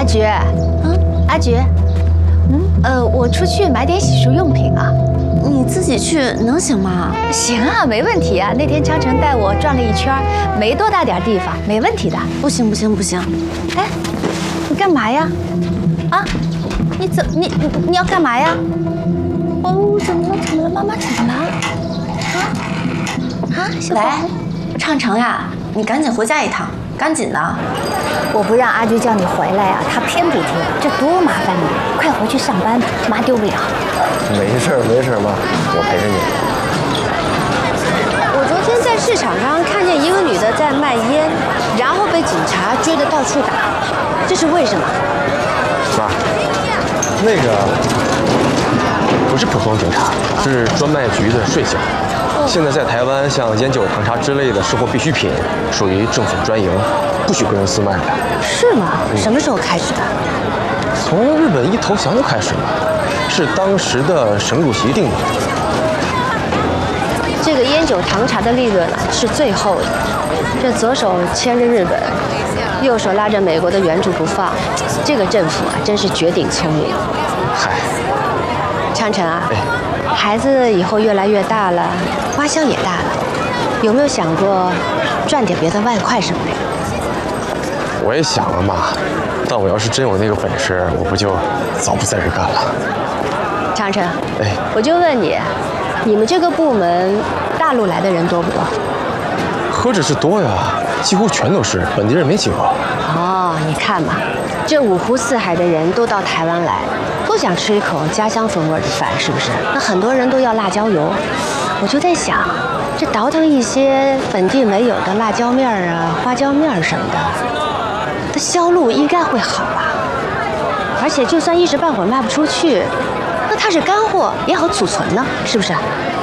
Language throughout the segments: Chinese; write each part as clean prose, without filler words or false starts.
菊，阿菊，我出去买点洗漱用品啊。 你自己去能行吗？ 行啊，没问题啊。那天昌城带我转了一圈，没多大点地方，没问题的。 不行不行不行！ 哎，你干嘛呀？啊，你要干嘛呀？哦，怎么了？怎么了？妈妈怎么了？小宝， 畅城呀，你赶紧回家一趟，赶紧的。 我不让阿菊叫你回来呀，她偏不听，这多麻烦你！快回去上班吧，妈丢不了。 没事没事，妈，我陪着你。 我昨天在市场上看见一个女的在卖烟，然后被警察追得到处打，这是为什么？ 妈，那个不是普通警察，是专卖局的税项。现在在台湾，像烟酒、糖茶之类的生活必需品，属于政府专营，不许个人私卖的。 是吗？什么时候开始的？ 从日本一投降就开始了，是当时的省主席定的。 这个烟酒糖茶的利润是最厚的，这左手牵着日本，右手拉着美国的援助不放，这个政府真是绝顶聪明。 嗨， 昌城啊，孩子以后越来越大了，花销也大了，有没有想过赚点别的外快什么的？ 我也想了嘛，但我要是真有那个本事，我不就早不在这干了。 昌城，我就问你，你们这个部门大陆来的人多不多？ 何止是多呀，几乎全都是本地人，没几个。 哦，你看嘛，这五湖四海的人都到台湾来，都想吃一口家乡风味的饭，是不是？那很多人都要辣椒油，我就在想，这倒腾一些本地没有的辣椒面啊、花椒面什么的，它销路应该会好吧？而且就算一时半会儿卖不出去，那它是干货，也好储存呢，是不是？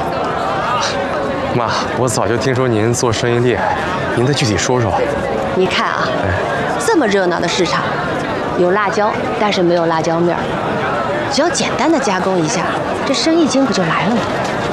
妈，我早就听说您做生意厉害，您再具体说说。 你看啊，这么热闹的市场，有辣椒，但是没有辣椒面儿，只要简单的加工一下，这生意经不就来了吗？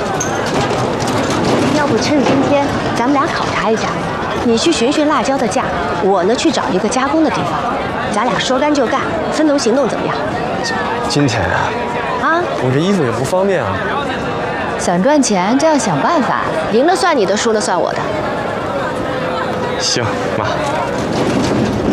要不趁着今天，咱们俩考察一下，你去寻寻辣椒的价，我呢去找一个加工的地方，咱俩说干就干，分头行动怎么样？ 今天啊，我这衣服也不方便啊。 想赚钱就要想办法， 赢了算你的，输了算我的。 行，妈。